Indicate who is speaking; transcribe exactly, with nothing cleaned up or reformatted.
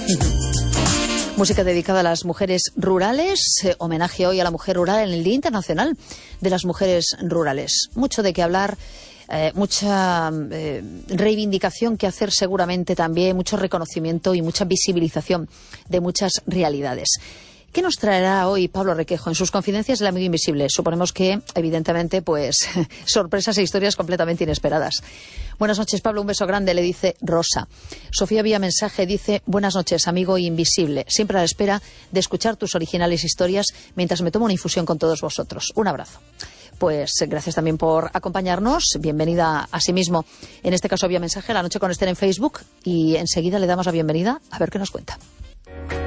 Speaker 1: Música dedicada a las mujeres rurales, eh, homenaje hoy a la mujer rural en el Día Internacional de las Mujeres Rurales. Mucho de qué hablar, eh, mucha eh, reivindicación que hacer seguramente también, mucho reconocimiento y mucha visibilización de muchas realidades. ¿Qué nos traerá hoy Pablo Requejo en sus Confidencias del Amigo Invisible? Suponemos que, evidentemente, pues sorpresas e historias completamente inesperadas. Buenas noches, Pablo, un beso grande, le dice Rosa. Sofía vía mensaje dice, buenas noches, amigo invisible. Siempre a la espera de escuchar tus originales historias mientras me tomo una infusión con todos vosotros. Un abrazo. Pues gracias también por acompañarnos. Bienvenida a sí mismo. En este caso vía mensaje, La Noche con Esther en Facebook. Y enseguida le damos la bienvenida a ver qué nos cuenta.